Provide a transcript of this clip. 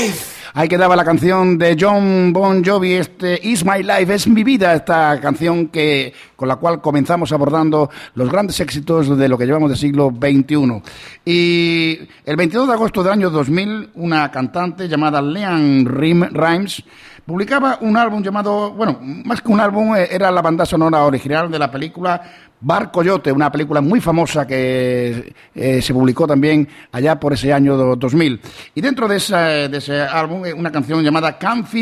Life. Ahí quedaba la canción de John Bon Jovi, Is My Life, es mi vida, esta canción con la cual comenzamos abordando los grandes éxitos de lo que llevamos de siglo XXI. Y el 22 de agosto del año 2000, una cantante llamada Leanne Rimes publicaba un álbum llamado, bueno, más que un álbum, era la banda sonora original de la película Bar Coyote, una película muy famosa que se publicó también allá por ese año 2000. Y dentro de ese álbum, una canción llamada Can't Feed